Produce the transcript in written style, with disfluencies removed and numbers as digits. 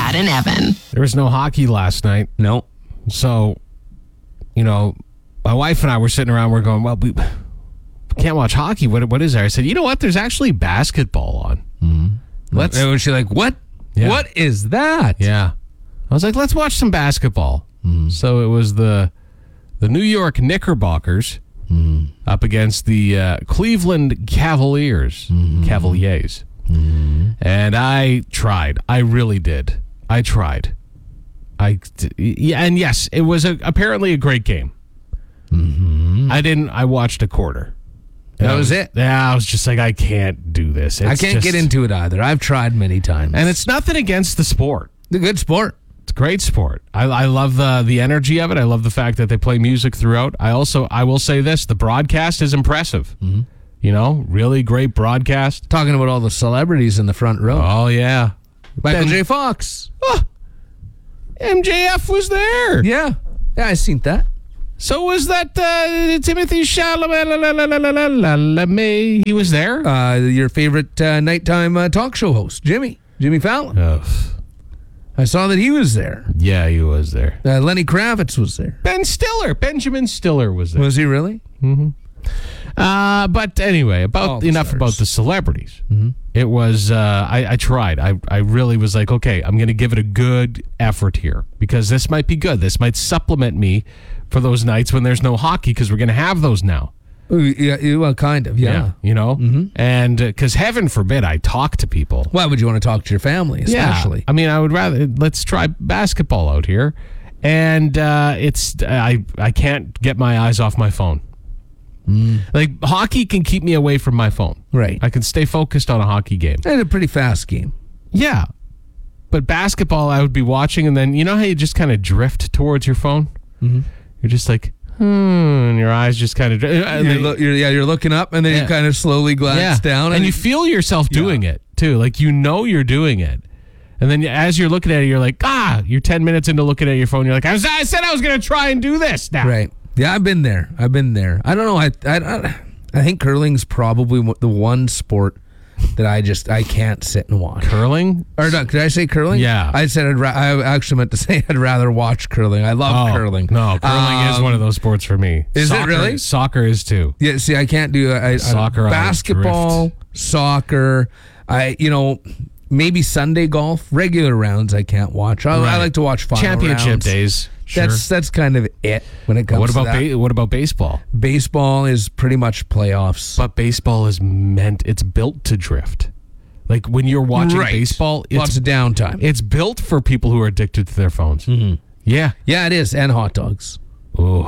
Brad and Evan. There was no hockey last night. No. So, my wife and I were sitting around, we're going, well, we can't watch hockey. What is there? I said, you know what? There's actually basketball on. And was she like, what? Yeah. What is that? Yeah. I was like, let's watch some basketball. So it was the New York Knickerbockers up against the Cleveland Cavaliers. Cavaliers. And I tried. I really did. I tried. And yes, it was apparently a great game. I watched a quarter. That was it. Yeah, I was just like, I can't do this. I can't get into it either. I've tried many times. And it's nothing against the sport. It's a good sport. It's a great sport. I love the energy of it. I love the fact that they play music throughout. I will say this, the broadcast is impressive. Really great broadcast. Talking about all the celebrities in the front row. Oh, yeah. Michael J. Fox. MJF was there. Yeah, I seen that. So was that Timothy Chalamet. He was there. Your favorite nighttime talk show host, Jimmy Fallon. Oh. I saw that he was there. Yeah, he was there. Lenny Kravitz was there. Benjamin Stiller was there. Was he really? But anyway, enough about the celebrities. It was, I tried. I really was like, okay, I'm going to give it a good effort here because this might be good. This might supplement me for those nights when there's no hockey because we're going to have those now. Yeah, well, kind of, yeah. And because heaven forbid I talk to people. Why would you want to talk to your family, especially? Yeah. I mean, I would rather, let's try basketball out here. And I can't get my eyes off my phone. Like, hockey can keep me away from my phone. Right. I can stay focused on a hockey game. It's a pretty fast game. Yeah. But basketball, I would be watching, and then, you know how you just kind of drift towards your phone? You're just like, and your eyes just kind of... You're looking up, and then you kind of slowly glance down. And you feel yourself doing it, too. Like, you're doing it. And then as you're looking at it, you're like, you're 10 minutes into looking at your phone. You're like, I said I was going to try and do this now. Right. Yeah, I've been there. I don't know. I think curling's probably the one sport that I can't sit and watch. Curling? Or no, did I say curling? Yeah. I said I actually meant to say I'd rather watch curling. I love curling. No, curling is one of those sports for me. Is it really? Soccer is too. Yeah, see, I can't do soccer. Basketball, soccer. Maybe Sunday golf. Regular rounds I can't watch. I like to watch final championship rounds. Days. Sure. That's kind of it when it comes to that. What about baseball? Baseball is pretty much playoffs. But baseball it's built to drift. Like when you're watching baseball, lots of downtime. It's built for people who are addicted to their phones. Yeah. Yeah, it is. And hot dogs. Oh.